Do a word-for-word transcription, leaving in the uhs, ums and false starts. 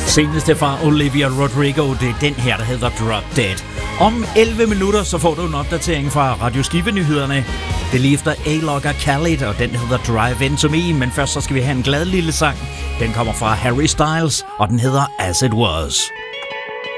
Seneste fra Olivia Rodrigo, det er den her, der hedder Drop Dead. Om elleve minutter, så får du en opdatering fra Radio Skive-nyhederne. Det er lige efter A-Log og Khalid, og den hedder Drive Into Me. Men først så skal vi have en glad lille sang. Den kommer fra Harry Styles, og den hedder As It Was.